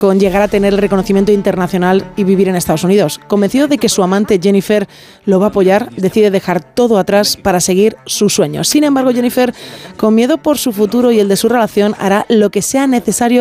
con llegar a tener el reconocimiento internacional y vivir en Estados Unidos. Convencido de que su amante Jennifer lo va a apoyar, decide dejar todo atrás para seguir sus sueños. Sin embargo, Jennifer, con miedo por su futuro y el de su relación, hará lo que sea necesario